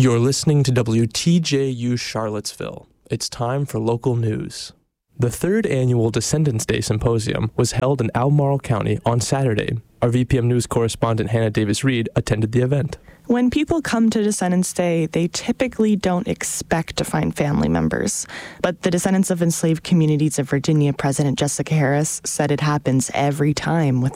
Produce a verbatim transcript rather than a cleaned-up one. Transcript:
You're listening to W T J U Charlottesville. It's time for local news. The third annual Descendants Day Symposium was held in Albemarle County on Saturday. Our V P M News correspondent Hannah Davis-Reed attended the event. When people come to Descendants Day, they typically don't expect to find family members. But the Descendants of Enslaved Communities of Virginia President Jessica Harris said it happens every time with